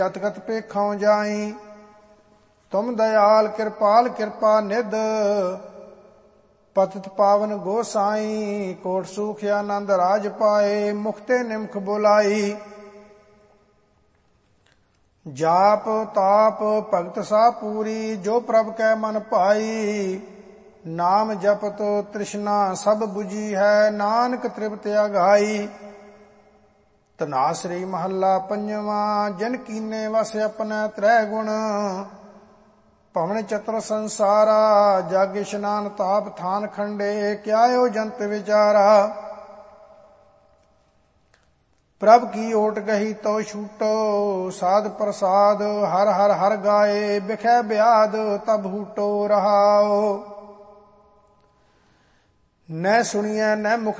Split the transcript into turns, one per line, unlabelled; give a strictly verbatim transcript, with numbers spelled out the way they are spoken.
ਜਤਗਤ ਪੇਖਾਂ ਜਾਈ। ਤੁਮ ਦਇਆਲ ਕਿਰਪਾਲ ਕਿਰਪਾ ਨਿਧ, ਪਤਿਤ ਪਾਵਨ ਗੋਸਾਈ। ਕੋਟ ਸੂਖ ਆਨੰਦ ਰਾਜ ਪਾਏ, ਮੁਖਤੇ ਨਿਮਖ ਬੁਲਾਈ। ਜਾਪ ਤਾਪ ਭਗਤ ਸਾ ਪੂਰੀ, ਜੋ ਪ੍ਰਭ ਕੈ ਮਨ ਭਾਈ। ਨਾਮ ਜਪਤ ਤ੍ਰਿਸ਼ਨਾ ਸਭ 부ਜੀ ਹੈ, ਨਾਨਕ ਤ੍ਰਿਪਤ ਅਗਾਈ। ਧਨਾਸਰੀ ਮਹੱਲਾ ਪੰਜਵਾਂ। ਜਿਨ ਕੀਨੇ ਵਸ ਆਪਣੈ ਤ੍ਰੈ ਗੁਣ, ਭਵਨ ਚਤੁਰ ਸੰਸਾਰਾ। ਜਗ ਇਸ਼ਨਾਨ ਤਾਪ ਥਾਨ ਖੰਡੇ, ਕਿਆਇਓ ਜੰਤ ਵਿਚਾਰਾ। ਪ੍ਰਭ ਕੀ ਓਟ ਗਹੀ ਤੋ ਛੂਟੋ, ਸਾਧ ਪ੍ਰਸਾਦ ਹਰ ਹਰ ਹਰ ਗਾਏ। ਬਿਖੈ ਬਿਆਦ ਤਬ ਹੂਟੋ ਰਹਾਓ, ਨੈ ਸੁਣੀਐ ਨੈ ਮੁਖ